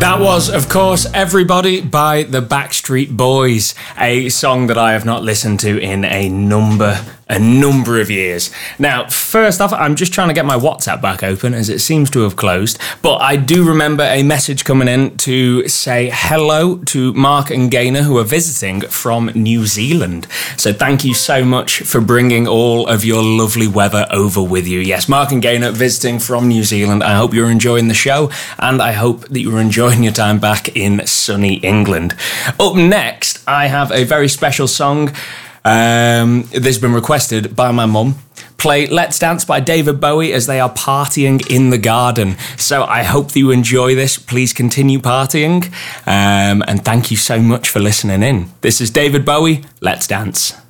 That was, of course, Everybody by the Backstreet Boys, a song that I have not listened to in a number of years. Now, first off, I'm just trying to get my WhatsApp back open as it seems to have closed, but I do remember a message coming in to say hello to Mark and Gaynor, who are visiting from New Zealand. So thank you so much for bringing all of your lovely weather over with you. Yes, Mark and Gaynor visiting from New Zealand. I hope you're enjoying the show, and I hope that you're enjoying your time back in sunny England. Up next, I have a very special song. This has been requested by my mum. Play Let's Dance by David Bowie as they are partying in the garden. So I hope that you enjoy this. Please continue partying. And thank you so much for listening in. This is David Bowie, Let's Dance.